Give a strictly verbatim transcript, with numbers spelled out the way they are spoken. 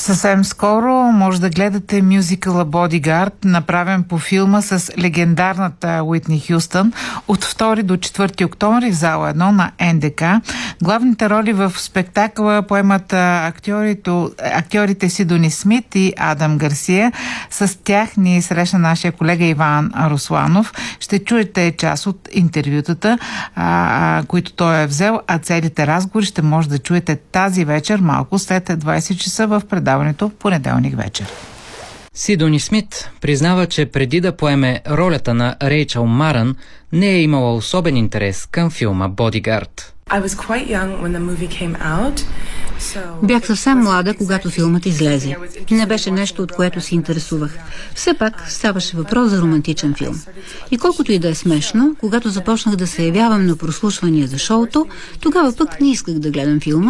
Съвсем скоро може да гледате мюзикъла Бодигард, направен по филма с легендарната Уитни Хюстън от втори до четвърти октомври в зала едно на Ен Де Ка. Главните роли в спектакъла поемат актьорите, актьорите Сидони Смит и Адам Гарсия. С тях ни срещна нашия колега Иван Русланов. Ще чуете част от интервютата, а, които той е взел, а целите разговори ще може да чуете тази вечер, малко след двайсет часа в предаването понеделник вечер. Сидони Смит признава, че преди да поеме ролята на Рейчъл Марън, не е имала особен интерес към филма Бодигард. Бях съвсем млада, когато филмът излезе. Не беше нещо, от което се интересувах. Все пак ставаше въпрос за романтичен филм. И колкото и да е смешно, когато започнах да се явявам на прослушвания за шоуто, тогава пък не исках да гледам филма,